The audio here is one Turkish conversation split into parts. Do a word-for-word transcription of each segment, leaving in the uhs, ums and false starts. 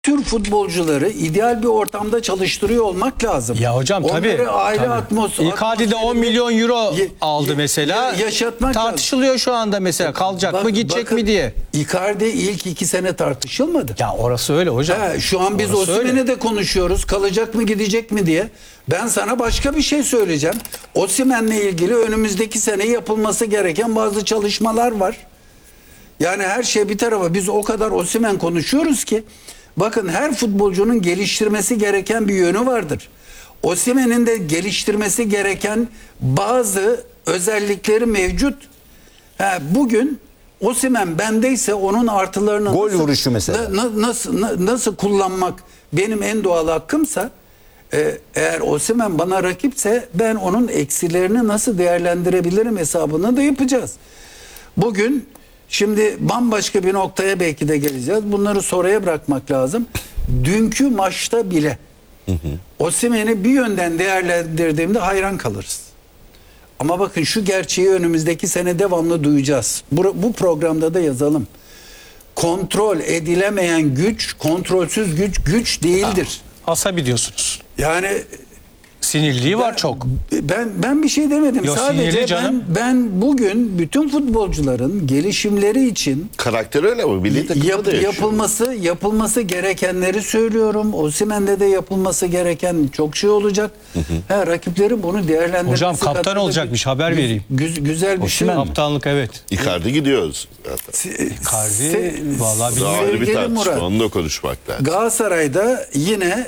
tür futbolcuları ideal bir ortamda çalıştırıyor olmak lazım. Ya hocam tabii. Onları aile tabii. atmosferi. Icardi de on milyon euro Ye- aldı ye- mesela. yaşatmak tartışılıyor şu anda mesela. Kalacak Bak- mı gidecek bakın, mi diye. Icardi ilk iki sene tartışılmadı. Ya orası öyle hocam. Ha, şu an biz Orası öyle. Osimhen'i de konuşuyoruz. Kalacak mı gidecek mi diye. Ben sana başka bir şey söyleyeceğim. Osimhen'le ilgili önümüzdeki sene yapılması gereken bazı çalışmalar var. Yani her şey bir tarafa, biz o kadar Osimhen konuşuyoruz ki bakın, her futbolcunun geliştirmesi gereken bir yönü vardır. Osimhen'in de geliştirmesi gereken bazı özellikleri mevcut. Ha, bugün Osimhen bendeyse onun artılarını Gol nasıl, vuruşu mesela. na- na- nasıl na- nasıl kullanmak benim en doğal hakkımsa, e, eğer Osimhen bana rakipse ben onun eksilerini nasıl değerlendirebilirim hesabını da yapacağız. Bugün şimdi bambaşka bir noktaya belki de geleceğiz. Bunları sonraya bırakmak lazım. Dünkü maçta bile Osimhen'i bir yönden değerlendirdiğimde hayran kalırız. Ama bakın, şu gerçeği önümüzdeki sene devamlı duyacağız. Bu, bu programda da yazalım. Kontrol edilemeyen güç, kontrolsüz güç güç değildir. Asabi diyorsunuz. Yani Sinirliği var çok. Ben ben bir şey demedim. Yo, Sadece sinirli ben canım. ben bugün bütün futbolcuların gelişimleri için Karakter öyle mi? Milli takımda yap- da yaşıyor. yapılması yapılması gerekenleri söylüyorum. Osimhen'de de yapılması gereken çok şey olacak. Ha, rakiplerin bunu değerlendirmesi. Hocam kaptan kadar da olacakmış, bir- haber vereyim. Güz- güzel bir şey. Kaptanlık evet. Icardi gidiyoruz zaten. Icardi Se- vallahi Daha bilmiyorum. ayrı bir Sevgili tartışma. Murat, Onu da konuşmak lazım. Galatasaray'da yine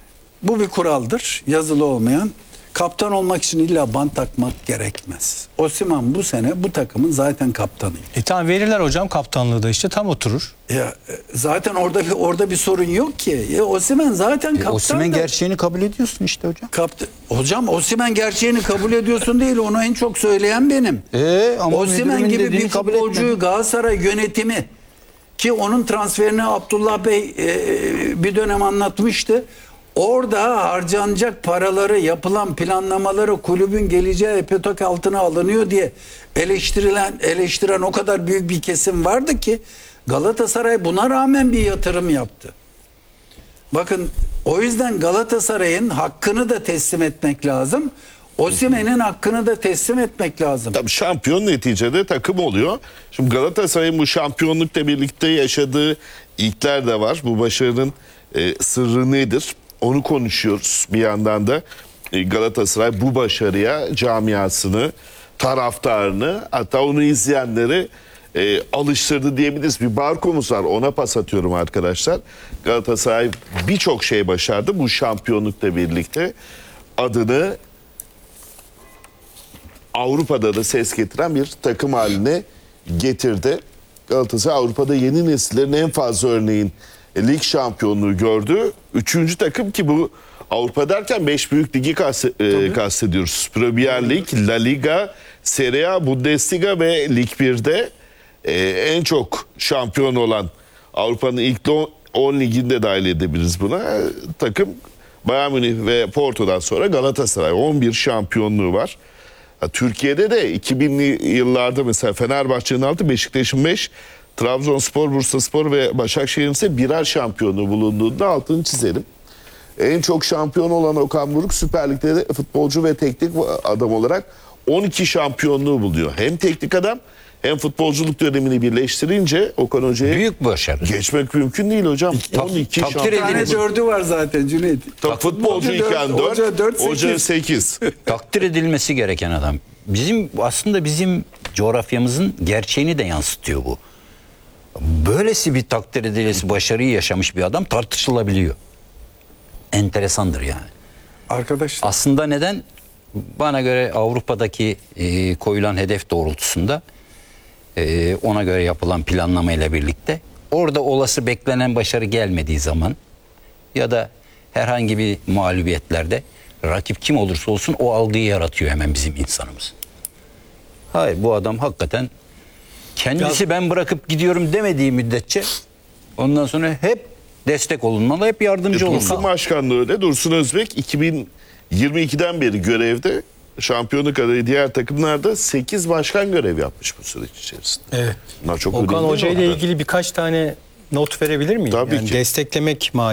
bu bir kuraldır, yazılı olmayan. Kaptan olmak için illa bant takmak gerekmez. Osimhen bu sene bu takımın zaten kaptanıydı. E tamam, verirler hocam kaptanlığı da, işte tam oturur. Ya e, zaten orada bir orada bir sorun yok ki. Ya, Osimhen zaten kaptan. Osimhen da- gerçeğini kabul ediyorsun işte hocam. Kaptı. Hocam Osimhen gerçeğini kabul ediyorsun değil, onu en çok söyleyen benim. Ee, ama Osimhen müdürümün gibi dediğini bir kabul futbolcuyu etmedi. Galatasaray yönetimi, ki onun transferini Abdullah Bey e, bir dönem anlatmıştı. Orada harcanacak paraları, yapılan planlamaları kulübün geleceği ipotek altına alınıyor diye eleştirilen eleştiren o kadar büyük bir kesim vardı ki Galatasaray buna rağmen bir yatırım yaptı. Bakın, o yüzden Galatasaray'ın hakkını da teslim etmek lazım. Osimhen'in hakkını da teslim etmek lazım. Tabii şampiyon neticede takım oluyor. Şimdi Galatasaray'ın bu şampiyonlukla birlikte yaşadığı ilkler de var. Bu başarının e, sırrı nedir? Onu konuşuyoruz. Bir yandan da e, Galatasaray bu başarıya camiasını, taraftarını, hatta onu izleyenleri e, alıştırdı diyebiliriz. Bir barkomuz var, ona pas atıyorum arkadaşlar. Galatasaray birçok şey başardı bu şampiyonlukla birlikte. Adını Avrupa'da da ses getiren bir takım haline getirdi. Galatasaray Avrupa'da yeni nesillerin en fazla örneğin e, lig şampiyonluğu gördü. Üçüncü takım, ki bu Avrupa derken beş büyük ligi kast- e, kastediyoruz. Premier Lig, La Liga, Serie A, Bundesliga ve Lig bir'de e, en çok şampiyon olan Avrupa'nın ilk on liginde dahil edebiliriz buna. E, takım Bayern Münih ve Porto'dan sonra Galatasaray on bir şampiyonluğu var. Türkiye'de de iki binli yıllarda mesela Fenerbahçe'nin altı, Beşiktaş'ın beş, Trabzonspor, Bursaspor ve Başakşehir'in ise birer şampiyonu bulunduğunda altını çizelim. En çok şampiyon olan Okan Buruk Süper Lig'de de futbolcu ve teknik adam olarak on iki şampiyonluğu buluyor. Hem teknik adam hem futbolculuk dönemini birleştirince Okan Hoca'ya Büyük başarı. geçmek mümkün değil hocam. on iki takdir şampiyon. Bir tane edilmesi- dördü var zaten Cüneyt. Tabii futbolcu Hoca dört, iken hoca dört, dört, hoca sekiz. sekiz. Takdir edilmesi gereken adam. Bizim aslında bizim coğrafyamızın gerçeğini de yansıtıyor bu. Böylesi bir takdir edilesi başarıyı yaşamış bir adam tartışılabiliyor. Enteresandır yani. Arkadaşlar, Aslında neden? Bana göre Avrupa'daki e, koyulan hedef doğrultusunda e, ona göre yapılan planlama ile birlikte orada olası beklenen başarı gelmediği zaman ya da herhangi bir mağlubiyetlerde rakip kim olursa olsun o algıyı yaratıyor hemen bizim insanımız. Hayır, bu adam hakikaten kendisi Ya- ben bırakıp gidiyorum demediği müddetçe ondan sonra hep destek olunmalı, hep yardımcı E, Dursun olunmalı. Başkanlığı öyle. Dursun Özbek iki bin yirmi ikiden beri görevde. Şampiyonluk adayı diğer takımlarda sekiz başkan görev yapmış bu süreç içerisinde. Evet. Bunlar çok Okan önemli Hoca ile noktalar. ilgili birkaç tane not verebilir miyim? Tabii yani ki. desteklemek